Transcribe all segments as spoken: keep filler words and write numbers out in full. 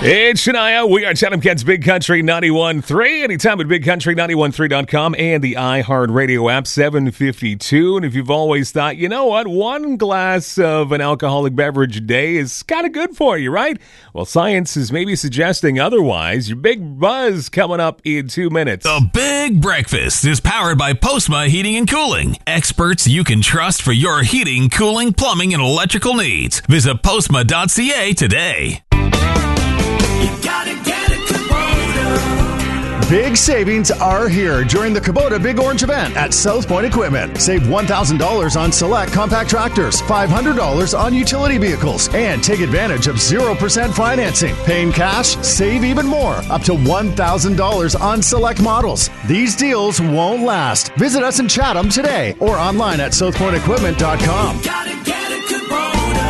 It's Shania. We are Chatham Kent's Big Country ninety-one point three. Anytime at big country nine one three dot com and the iHeartRadio app, seven fifty-two. And if you've always thought, you know what, one glass of an alcoholic beverage a day is kind of good for you, right? Well, science is maybe suggesting otherwise. Your Big Buzz coming up in two minutes. The Big Breakfast is powered by Postma Heating and Cooling. Experts you can trust for your heating, cooling, plumbing, and electrical needs. Visit postma dot c a today. You gotta get a Kubota. Big savings are here during the Kubota Big Orange event at South Point Equipment. Save one thousand dollars on select compact tractors, five hundred dollars on utility vehicles, and take advantage of zero percent financing. Paying cash, save even more, up to one thousand dollars on select models. These deals won't last. Visit us in Chatham today or online at south point equipment dot com. You gotta get a Kubota.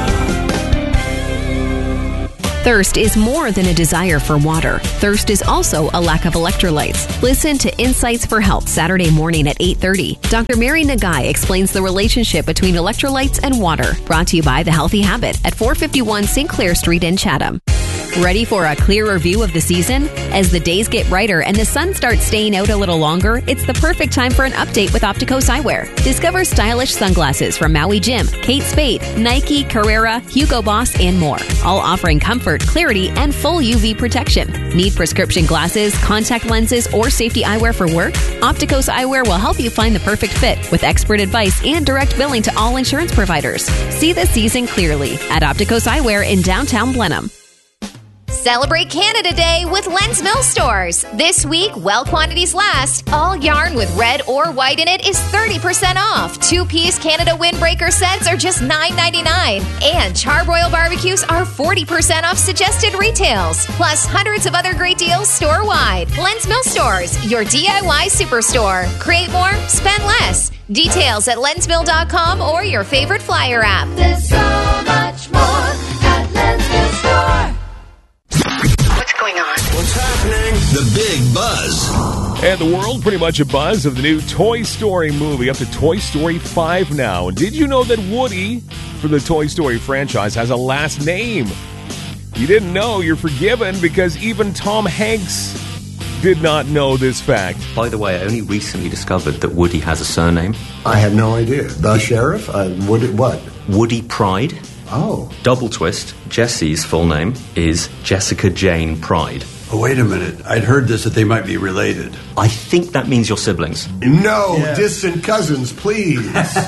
Thirst is more than a desire for water. Thirst is also a lack of electrolytes. Listen to Insights for Health Saturday morning at eight thirty. Doctor Mary Nagai explains the relationship between electrolytes and water. Brought to you by The Healthy Habit at four fifty-one Saint Clair Street in Chatham. Ready for a clearer view of the season? As the days get brighter and the sun starts staying out a little longer, it's the perfect time for an update with Opticos Eyewear. Discover stylish sunglasses from Maui Jim, Kate Spade, Nike, Carrera, Hugo Boss, and more. All offering comfort, clarity, and full U V protection. Need prescription glasses, contact lenses, or safety eyewear for work? Opticos Eyewear will help you find the perfect fit with expert advice and direct billing to all insurance providers. See the season clearly at Opticos Eyewear in downtown Blenheim. Celebrate Canada Day with Lens Mill Stores. This week, while quantities last, all yarn with red or white in it is thirty percent off. Two-piece Canada Windbreaker sets are just nine ninety-nine. And Charbroil barbecues are forty percent off suggested retails. Plus hundreds of other great deals store-wide. Lens Mill Stores, your D I Y superstore. Create more, spend less. Details at lens mill dot com or your favorite flyer app. There's so much more at Lens Mill Store. What's going on? What's happening? The Big Buzz. And the world pretty much a buzz of the new Toy Story movie, up to Toy Story five now. And did you know that Woody from the Toy Story franchise has a last name? You didn't know, you're forgiven, because even Tom Hanks did not know this fact. By the way, I only recently discovered that Woody has a surname. I had no idea. The sheriff? Uh, Woody, what? Woody Pride. Oh. Double twist, Jessie's full name is Jessica Jane Pride. Oh, wait a minute. I'd heard this, that they might be related. I think that means you're siblings. No, Yeah. distant cousins, please.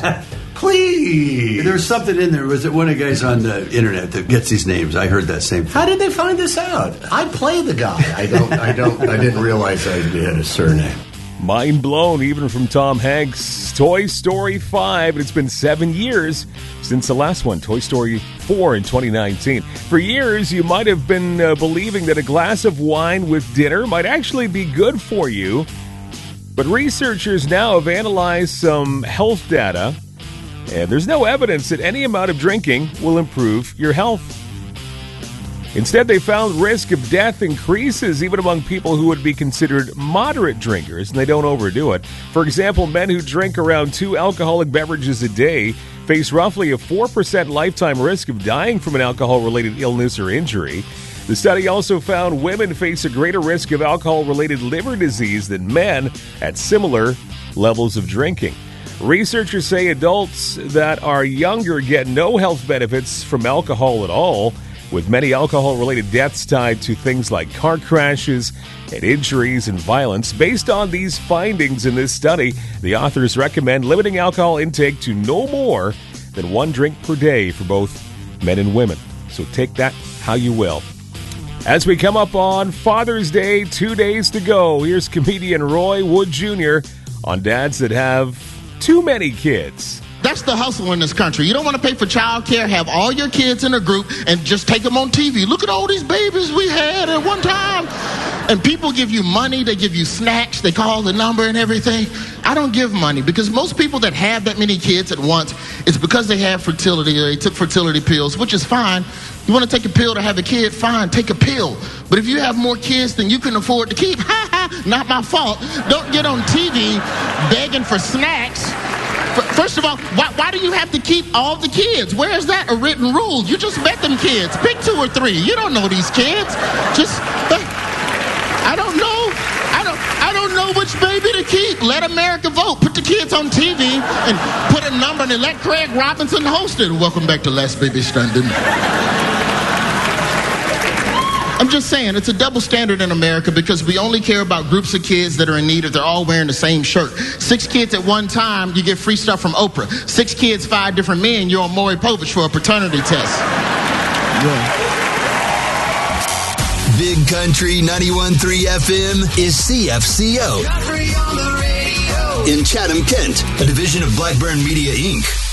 Please. There's something in there. Was it one of the guys on the internet that gets these names? I heard that same thing. How did they find this out? I play the guy. I don't, I don't, I didn't realize I had a surname. Mind blown, even from Tom Hanks. Toy Story five, and it's been seven years since the last one, Toy Story four in twenty nineteen. For years, you might have been uh, believing that a glass of wine with dinner might actually be good for you. But researchers now have analyzed some health data, and there's no evidence that any amount of drinking will improve your health. Instead, they found risk of death increases even among people who would be considered moderate drinkers, and they don't overdo it. For example, men who drink around two alcoholic beverages a day face roughly a four percent lifetime risk of dying from an alcohol-related illness or injury. The study also found women face a greater risk of alcohol-related liver disease than men at similar levels of drinking. Researchers say adults that are younger get no health benefits from alcohol at all, with many alcohol-related deaths tied to things like car crashes and injuries and violence. Based on these findings in this study, the authors recommend limiting alcohol intake to no more than one drink per day for both men and women. So take that how you will. As we come up on Father's Day, two days to go, here's comedian Roy Wood Junior on dads that have too many kids. That's the hustle in this country. You don't want to pay for child care, have all your kids in a group, and just take them on T V. Look at all these babies we had at one time. And people give you money, they give you snacks, they call the number and everything. I don't give money, because most people that have that many kids at once, it's because they have fertility, or they took fertility pills, which is fine. You want to take a pill to have a kid? Fine, take a pill. But if you have more kids than you can afford to keep, ha ha, not my fault. Don't get on T V begging for snacks. First of all, why, why do you have to keep all the kids? Where is that a written rule? You just met them kids. Pick two or three. You don't know these kids. Just, uh, I don't know. I don't, I don't know which baby to keep. Let America vote. Put the kids on T V and put a number and let Craig Robinson host it. Welcome back to Last Baby Standing. I'm just saying, it's a double standard in America because we only care about groups of kids that are in need if they're all wearing the same shirt. Six kids at one time, you get free stuff from Oprah. Six kids, five different men, you're on Maury Povich for a paternity test. Yeah. Big Country ninety-one point three F M is C F C O. In Chatham, Kent, a division of Blackburn Media, Incorporated